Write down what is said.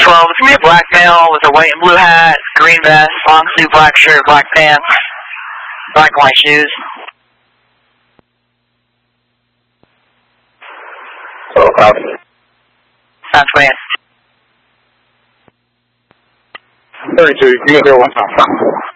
12, it's going to be a black male with a white and blue hat, green vest, long sleeve black shirt, black pants, black and white shoes. So, copy. Sounds great. 32, you can go there one time.